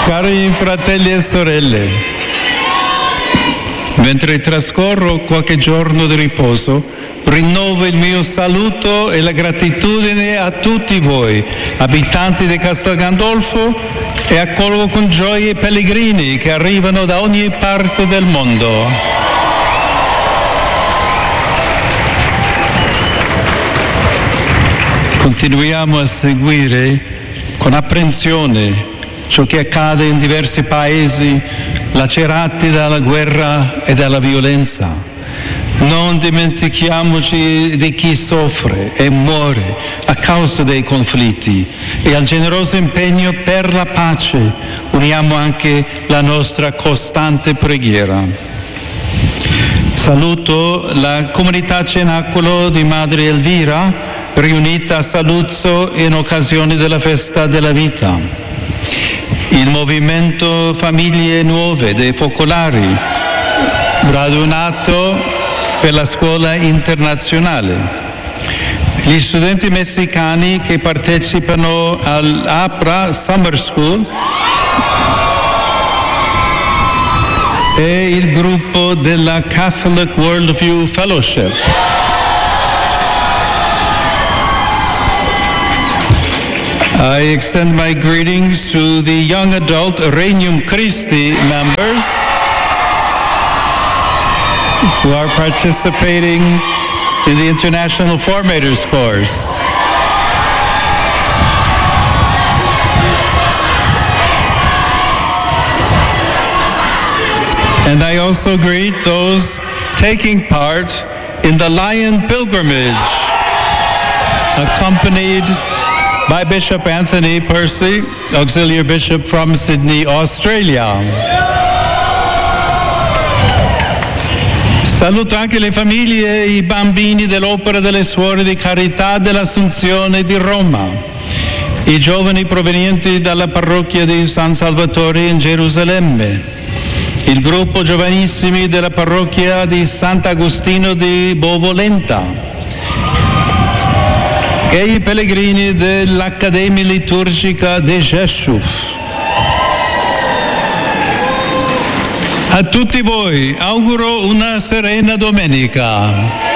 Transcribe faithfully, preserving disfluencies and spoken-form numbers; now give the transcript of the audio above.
Cari fratelli e sorelle, mentre trascorro qualche giorno di riposo, rinnovo il mio saluto e la gratitudine a tutti voi, abitanti di Castel Gandolfo, e accolgo con gioia i pellegrini che arrivano da ogni parte del mondo. Continuiamo a seguire con apprensione ciò che accade in diversi paesi lacerati dalla guerra e dalla violenza. Non dimentichiamoci di chi soffre e muore a causa dei conflitti e al generoso impegno per la pace uniamo anche la nostra costante preghiera. Saluto la comunità Cenacolo di Madre Elvira, riunita a Saluzzo in occasione della festa della vita. Il movimento Famiglie Nuove dei Focolari, radunato per la scuola internazionale. Gli studenti messicani che partecipano all'A P R A Summer School e il gruppo della Catholic Worldview Fellowship. I extend my greetings to the young adult Regnum Christi members who are participating in the International Formators course. And I also greet those taking part in the Lion Pilgrimage, accompanied by Bishop Anthony Percy, Auxiliary Bishop from Sydney, Australia. Saluto anche le famiglie e i bambini dell'Opera delle Suore di Carità dell'Assunzione di Roma, i giovani provenienti dalla parrocchia di San Salvatore in Gerusalemme, il gruppo giovanissimi della parrocchia di Sant'Agostino di Bovolenta e i pellegrini dell'Accademia Liturgica di Rzeszów. A tutti voi auguro una serena domenica.